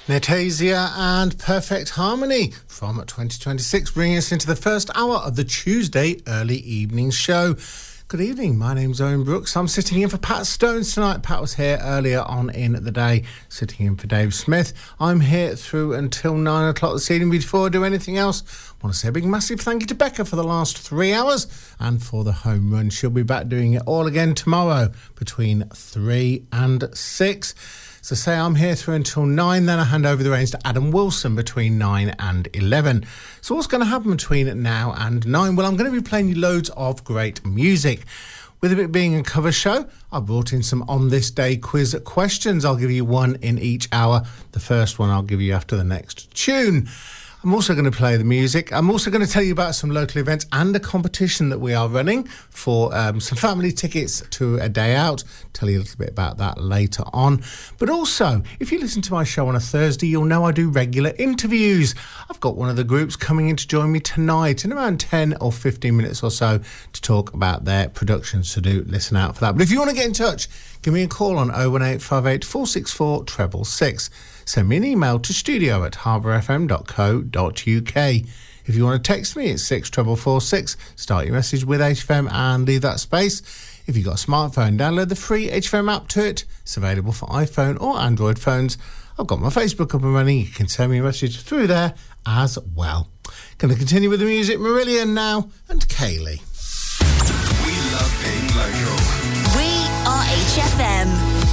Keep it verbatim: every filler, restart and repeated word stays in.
Netasia and Perfect Harmony from twenty twenty-six, bringing us into the first hour of the Tuesday early evening show. Good evening, my name's Owen Brooks. I'm sitting in for Pat Stones tonight. Pat was here earlier on in the day, sitting in for Dave Smith. I'm here through until nine o'clock this evening. Before I do anything else, I want to say a big massive thank you to Becca for the last three hours and for the home run. She'll be back doing it all again tomorrow between three and six. So say I'm here through until nine, then I hand over the reins to Adam Wilson between nine and eleven. So what's going to happen between now and nine? Well, I'm going to be playing you loads of great music. With it being a cover show, I brought in some on this day quiz questions. I'll give you one in each hour. The first one I'll give you after the next tune. I'm also going to play the music. I'm also going to tell you about some local events and a competition that we are running for um, some family tickets to a day out. Tell you a little bit about that later on. But also, if you listen to my show on a Thursday, you'll know I do regular interviews. I've got one of the groups coming in to join me tonight in around ten or fifteen minutes or so to talk about their productions. So do listen out for that. But if you want to get in touch, give me a call on oh one eight five eight, four six four, six six six. Send me an email to studio at harbour f m dot co dot u k. If you want to text me, it's six four four six. Start your message with H F M and leave that space. If you've got a smartphone, download the free H F M app to it. It's available for iPhone or Android phones. I've got my Facebook up and running. You can send me a message through there as well. Going to continue with the music. Marillion now and Kaylee. We love being local. We are H F M.